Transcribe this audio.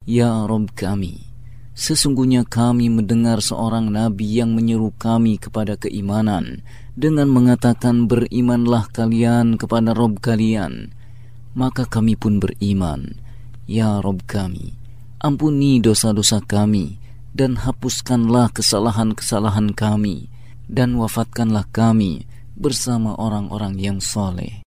Ya Rabb kami, sesungguhnya kami mendengar seorang Nabi yang menyeru kami kepada keimanan dengan mengatakan, berimanlah kalian kepada Rabb kalian. Maka kami pun beriman. Ya Rabb kami, ampuni dosa-dosa kami dan hapuskanlah kesalahan-kesalahan kami, dan wafatkanlah kami bersama orang-orang yang soleh.